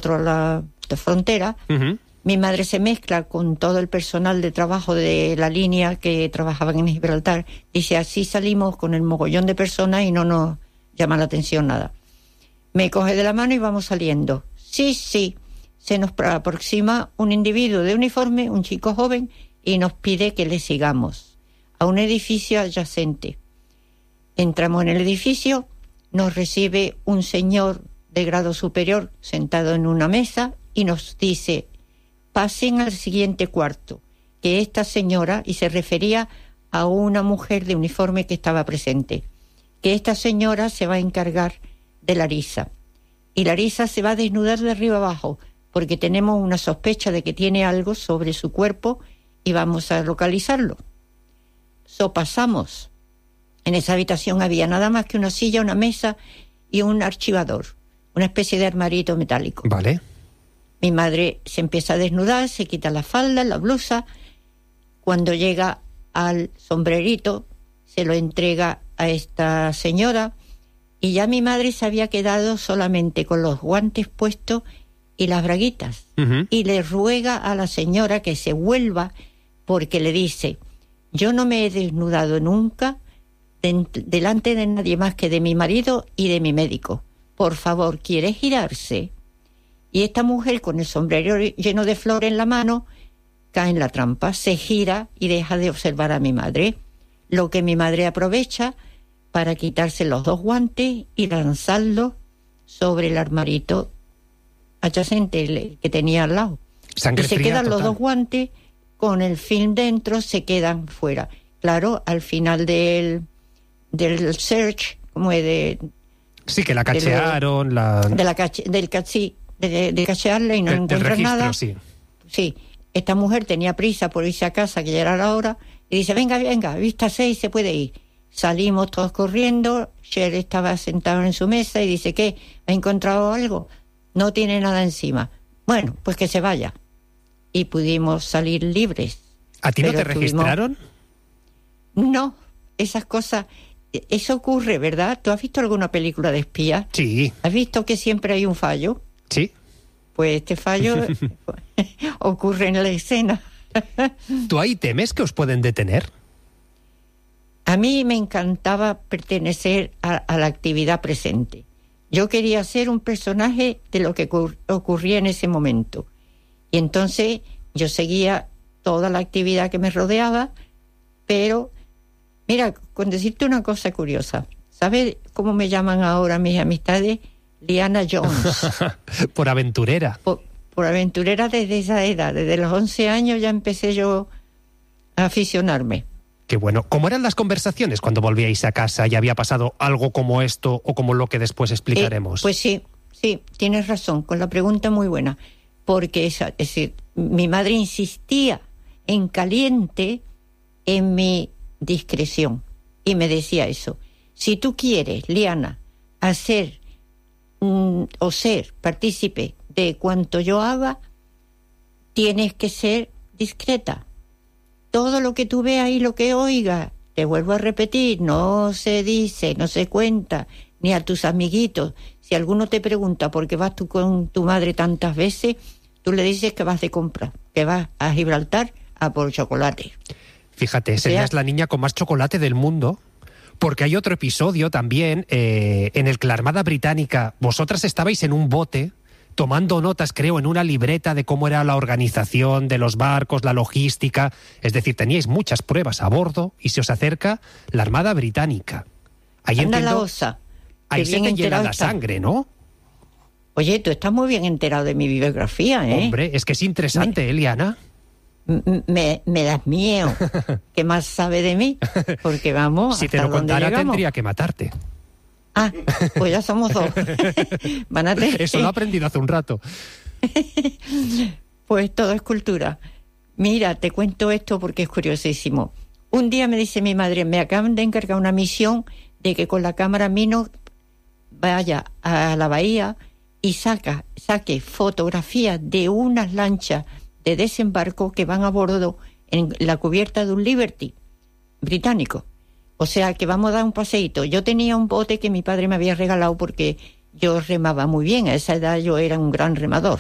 otro lado de frontera. Mi madre se mezcla con todo el personal de trabajo de la línea que trabajaban en Gibraltar. Dice, así salimos con el mogollón de personas y no nos llama la atención nada. Me coge de la mano y vamos saliendo. Sí, se nos aproxima un individuo de uniforme, un chico joven, y nos pide que le sigamos a un edificio adyacente. Entramos en el edificio, nos recibe un señor de grado superior sentado en una mesa y nos dice, pasen al siguiente cuarto, que esta señora, y se refería a una mujer de uniforme que estaba presente, que esta señora se va a encargar de Larisa. Y Larisa se va a desnudar de arriba abajo, porque tenemos una sospecha de que tiene algo sobre su cuerpo y vamos a localizarlo. Pasamos. En esa habitación había nada más que una silla, una mesa y un archivador, una especie de armarito metálico. Vale. Mi madre se empieza a desnudar, se quita la falda, la blusa. Cuando llega al sombrerito, se lo entrega a esta señora y ya mi madre se había quedado solamente con los guantes puestos y las braguitas. Y le ruega a la señora que se vuelva porque le dice, yo no me he desnudado nunca delante de nadie más que de mi marido y de mi médico. Por favor, ¿quiere girarse? Y esta mujer, con el sombrero lleno de flores en la mano, cae en la trampa, se gira y deja de observar a mi madre. Lo que mi madre aprovecha para quitarse los dos guantes y lanzarlos sobre el armarito adyacente que tenía al lado. Sangre y se fría quedan total. los dos guantes con el film dentro, se quedan fuera. Claro, al final del search, como es Sí, que la cachearon, de cachearla y no encuentran registro, nada. Sí. Sí, esta mujer tenía prisa por irse a casa, que ya era la hora, y dice, venga, vístase y se puede ir. Salimos todos corriendo, Cher estaba sentado en su mesa y dice, ¿qué? ¿Ha encontrado algo? No tiene nada encima. Bueno, pues que se vaya. Y pudimos salir libres. ¿A ti no te registraron? No, esas cosas, eso ocurre, ¿verdad? ¿Tú has visto alguna película de espías? Sí. ¿Has visto que siempre hay un fallo? Sí. Pues este fallo ocurre en la escena. ¿Tú ahí temes que os pueden detener? A mí me encantaba pertenecer a la actividad presente. Yo quería ser un personaje de lo que ocurría en ese momento. Y entonces yo seguía toda la actividad que me rodeaba, pero, mira, con decirte una cosa curiosa, ¿sabes cómo me llaman ahora mis amistades? Liana Jones. Por aventurera. Por aventurera desde esa edad. Desde los 11 años ya empecé yo a aficionarme. Qué bueno. ¿Cómo eran las conversaciones cuando volvíais a casa y había pasado algo como esto o como lo que después explicaremos? Pues sí, tienes razón, con la pregunta muy buena. Porque es decir, mi madre insistía en caliente en mi discreción. Y me decía eso. Si tú quieres, Liana, hacer o ser partícipe de cuanto yo haga, tienes que ser discreta. Todo lo que tú veas y lo que oigas, te vuelvo a repetir, no se dice, no se cuenta, ni a tus amiguitos. Si alguno te pregunta por qué vas tú con tu madre tantas veces, tú le dices que vas de compra, que vas a Gibraltar a por chocolate. Fíjate, serías la niña con más chocolate del mundo. Porque hay otro episodio también en el que la Armada Británica, vosotras estabais en un bote tomando notas, creo, en una libreta de cómo era la organización de los barcos, la logística. Es decir, teníais muchas pruebas a bordo y se os acerca la Armada Británica. Ahí Anda entiendo, la osa. ahí se te hiela la sangre, ¿no? Oye, tú estás muy bien enterado de mi biografía, ¿eh? Hombre, es que es interesante, Liana. Me das miedo. ¿Qué más sabe de mí? Porque vamos, si te lo contara tendría que matarte. Ah, pues ya somos dos. Eso lo he aprendido hace un rato. Pues todo es cultura. Mira, te cuento esto porque es curiosísimo. Un día me dice mi madre, me acaban de encargar una misión de que con la cámara Mino vaya a la bahía y saque fotografías de unas lanchas de desembarco que van a bordo en la cubierta de un Liberty británico. O sea, que vamos a dar un paseíto. Yo tenía un bote que mi padre me había regalado porque yo remaba muy bien. A esa edad yo era un gran remador.